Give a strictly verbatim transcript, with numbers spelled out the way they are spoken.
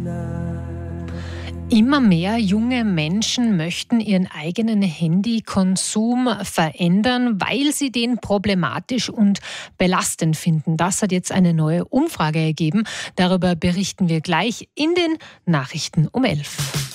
Immer mehr junge Menschen möchten ihren eigenen Handykonsum verändern, weil sie den problematisch und belastend finden. Das hat jetzt eine neue Umfrage ergeben. Darüber berichten wir gleich in den Nachrichten um elf.